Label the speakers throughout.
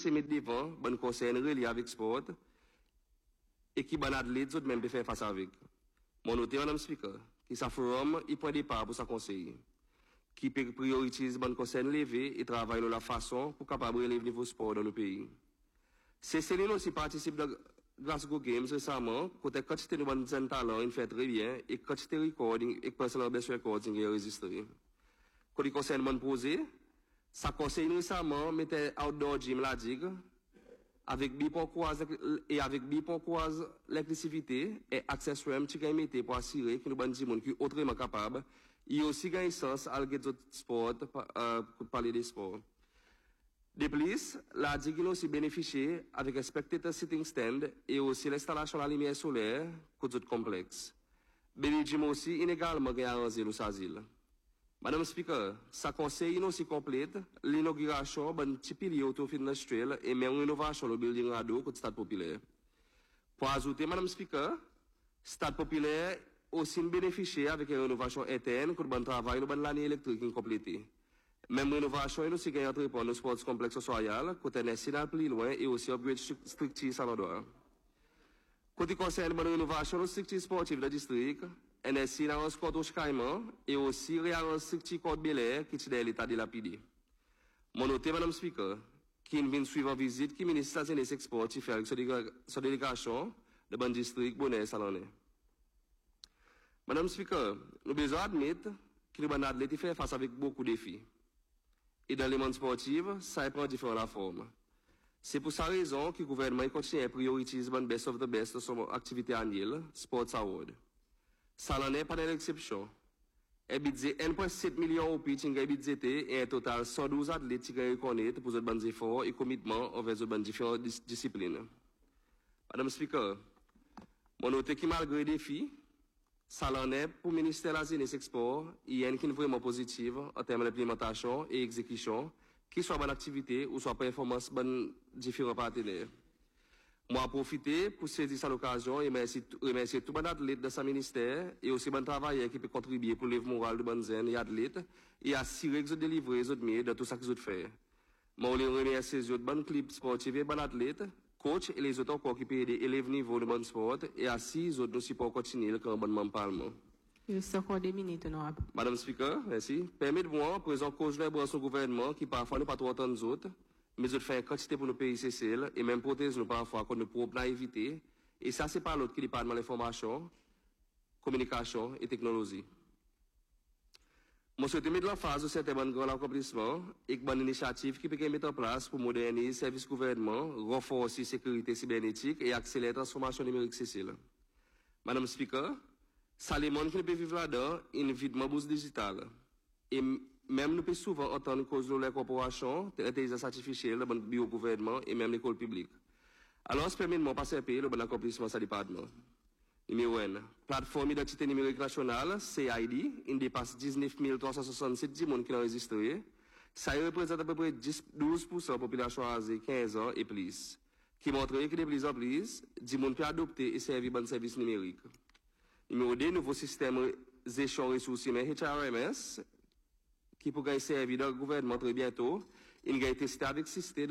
Speaker 1: se met devant, bon conseil relié avec sport, et qui bon athlète, même peut faire face avec. Mon noté, madame speaker, qui sa forum, il prend des pas pour sa conseiller, qui priorise bon conseil levé et travaille de la façon pour capable relever le niveau sport dans le pays. C'est Céline aussi participe de Glasgow Games récemment, côté quantité de bons talents, il fait très bien, et quantité recording, et personal best recording est enregistré. Quand il concerne bon posé, ça conseille récemment, mettait outdoor gym la digue, avec biponcoise l'électricité et access RAM, tu gagnes mettre pour assurer que nous bon monde qui est autrement capable, il y a aussi gagne sens à d'autres sports, pour parler des sports. De plus, la digue aussi bénéficié avec un spectator sitting stand et aussi l'installation de la lumière solaire, que d'autres complexes. Baby Gym aussi, inégalement gagné le Sazil. Madame Speaker, ça conseille aussi complète l'inauguration d'un petit pilier autour industriel et même l'innovation du building radio côté Stade Populaire. Pour ajouter, Madame Speaker, Stade Populaire aussi bénéficié avec une rénovation interne pour le bon travail de l'année électrique complétée. Même rénovation, il aussi gagne entre pour le sport complexe social, côté national plus loin et aussi upgrade structure Salvador. Côté concerne la rénovation de structure sportive de district, NSI dans un score d'Oshkaïman et aussi réal structure Côte Belair qui est dans l'état dilapidé. Mon noté, Madame Speaker, qui vient suivre en visite, qui ministre de la Export, qui fait avec sa délégation de bon district Bonnet Salonnet. Madame Speaker, nous besoin admettre que le bon athlète fait face avec beaucoup de défis. Et dans les mondes sportifs, ça prend différentes formes. C'est pour sa raison que le gouvernement continue à prioriser le best of the best de son activité annuelle, Sports Award. Ça n'en est pas d'exception. Un budget 1,7 million au pitch, un budget et un total 112 athlètes qui reconnaissent pour les bons efforts et commitments envers les différentes disciplines. Madame Speaker, mon note qui malgré les défis, ça n'en est pour le ministère de la Jeunesse et Export, il y a une qui est vraiment positive en termes d'implémentation et exécution, qui soit bonne activité ou soit performance de différents partenaires. Moi, profiter pour saisir cette occasion et remercier tout le bon athlète de ce ministère et aussi bon travailleur qui peut contribuer pour l'élever moral de bonnes jeunes et athlètes et assurer que vous délivrez les autres mieux de tout ce que vous faites. Moi, je remercie les autres bons clips sportifs et bons athlètes, coachs et les autres encore qui peuvent aider élever le niveau de bon sport et ainsi les autres aussi pour continuer comme bon parlement.
Speaker 2: Il reste encore des minutes, honorable.
Speaker 1: Madame Speaker, merci. Permettez-moi, présent cause de son gouvernement qui parfois ne pas trop entendre les autres, mais je fais une quantité pour nos pays CCL et même protéger nous parfois contre nos propres naïvetés. Et ça, c'est pas l'autre qui parle de l'information, communication et technologie. Moi, je souhaite mettre en phase de certains grands accomplissements et de bonnes initiatives qui peuvent mettre en place pour moderniser le service gouvernement, renforcer la sécurité cybernétique et accélérer la transformation numérique CCL. Madame Speaker, ça les gens qui ne peuvent vivre là-dedans, évidemment, bourse digitale. Et même nous pouvons souvent entendre cause de la corporation, l'intelligence artificielle, le bon bio-gouvernement et même l'école publique. Alors, permettez-moi de passer à payer le bon accomplissement de ce département. Numéro 1. Plateforme d'identité numérique nationale, CID, il dépasse 19 367 personnes qui l'ont enregistré. Ça représente à peu près 12% de la population âgée 15 ans et plus, qui montre que de plus en plus, 10 personnes peuvent adopter et servir bon service numérique. Numéro 2. Nouveau système gestion ressources humaines, HRMS, qui pourrait servir dans le gouvernement très bientôt. Il a été testé avec succès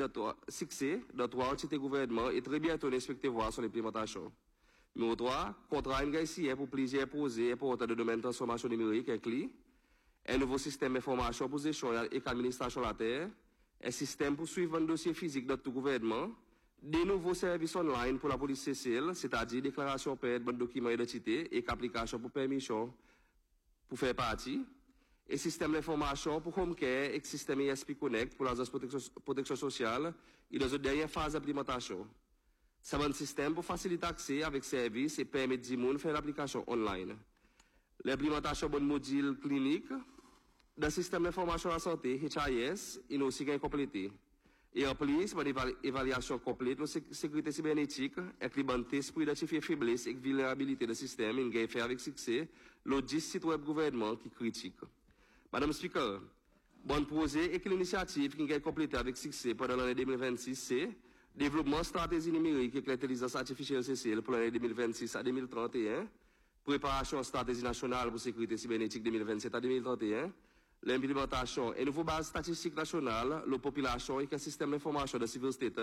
Speaker 1: dans 3 entités gouvernement et très bientôt inspecté voir son implémentation. Numéro 3, contrat NGICI pour plusieurs projets importants de domaine de transformation numérique inclus, un nouveau système d'information pour gestion et administration de la terre, un système pour suivre un dossier physique de tout gouvernement, des nouveaux services online pour la police CCL, c'est-à-dire déclaration perte, bon document d'identité et application pour permission pour faire partie, et système d'information pour Home Care et système ESP Connect pour l'agence protection sociale et dans une dernière phase d'implémentation. C'est un système pour faciliter l'accès avec services et permettre aux gens de faire l'application online. L'implémentation de module clinique dans le système d'information de la santé, HIS, il a aussi complété. Et en plus, une évaluation complète de la sécurité cybernétique, avec les tests pour identifier faiblesse et vulnérabilité du système, il a fait avec succès le 10 sites web gouvernement qui critique. Madame Speaker, bon projet et l'initiative qui a complété avec succès pendant l'année 2026, c'est développement stratégie numérique et l'intelligence artificielle CCL pour l'année 2026 à 2031, préparation stratégie nationale pour sécurité cybernétique 2027 à 2031, l'implémentation et nouveau base statistique nationale, la population et un système d'information de civil state